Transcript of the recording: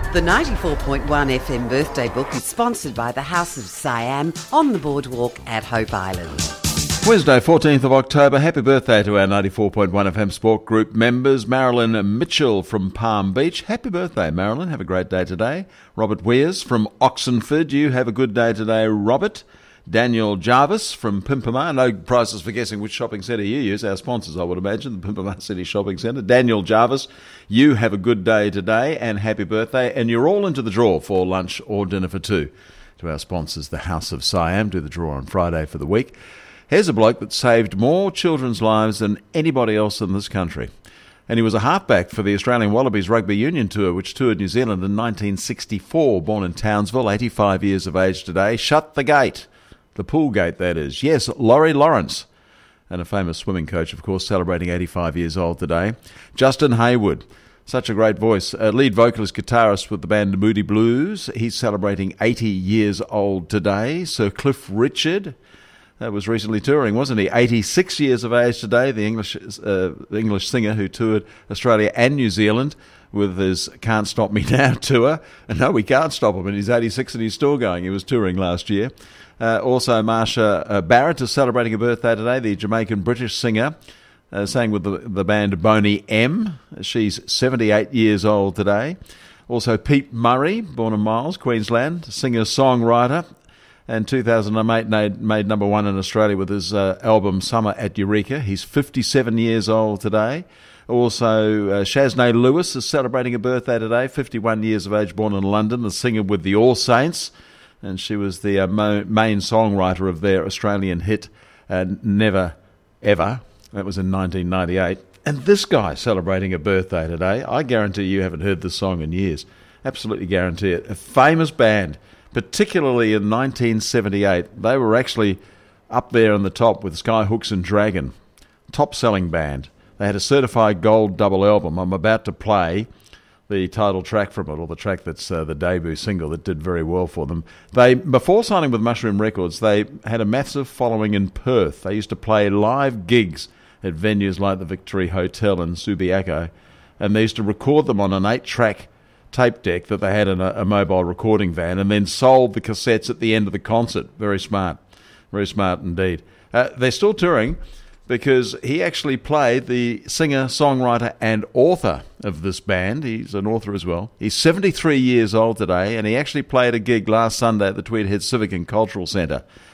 The 94.1 FM birthday book is sponsored by the House of Siam on the boardwalk at Hope Island. Wednesday, 14th of October. Happy birthday to our 94.1 FM Sport Group members. Marilyn Mitchell from Palm Beach. Happy birthday, Marilyn. Have a great day today. Robert Weirs from Oxenford. You have a good day today, Robert. Daniel Jarvis from Pimpama. No prizes for guessing which shopping centre you use. Our sponsors, I would imagine, the Pimpama City Shopping Centre. Daniel Jarvis, you have a good day today and happy birthday. And you're all into the draw for lunch or dinner for two. To our sponsors, the House of Siam, do the draw on Friday for the week. Here's a bloke that saved more children's lives than anybody else in this country. And he was a halfback for the Australian Wallabies Rugby Union Tour, which toured New Zealand in 1964. Born in Townsville, 85 years of age today. Shut the gate. The pool gate, that is. Yes, Laurie Lawrence. And a famous swimming coach, of course, celebrating 85 years old today. Justin Hayward. Such a great voice. Lead vocalist, guitarist with the band Moody Blues. He's celebrating 80 years old today. Sir Cliff Richard. That was recently touring, wasn't he? 86 years of age today, the English singer who toured Australia and New Zealand with his Can't Stop Me Now tour. And no, we can't stop him, and he's 86 and he's still going. He was touring last year. Also, Marsha Barrett is celebrating a birthday today, the Jamaican-British singer, sang with the band Boney M. She's 78 years old today. Also, Pete Murray, born in Miles, Queensland, singer-songwriter, and 2008 made number one in Australia with his album Summer at Eureka. He's 57 years old today. Also, Shaznay Lewis is celebrating a birthday today, 51 years of age, born in London, the singer with the All Saints. And she was the main songwriter of their Australian hit, Never Ever. That was in 1998. And this guy celebrating a birthday today, I guarantee you haven't heard this song in years. Absolutely guarantee it. A famous band, particularly in 1978. They were actually up there on the top with Skyhooks and Dragon. Top-selling band. They had a certified gold double album. I'm about to play the title track from it, or the track that's the debut single that did very well for them. They, before signing with Mushroom Records, they had a massive following in Perth. They used to play live gigs at venues like the Victory Hotel in Subiaco, and they used to record them on an 8-track tape deck that they had in a mobile recording van, and then sold the cassettes at the end of the concert. Very smart indeed. They're still touring, because he actually played the singer, songwriter, and author of this band. He's an author as well. He's 73 years old today, and he actually played a gig last Sunday at the Tweed Head Civic and Cultural Centre.